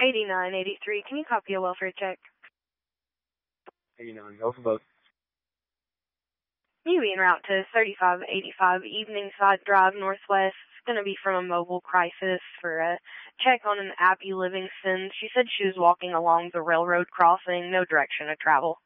8983, can you copy a welfare check? 89, go for both. You en route to 3585 Evening Side Drive Northwest. It's going to be from a mobile crisis for a check on an Abby Livingston. She said she was walking along the railroad crossing, no direction to travel.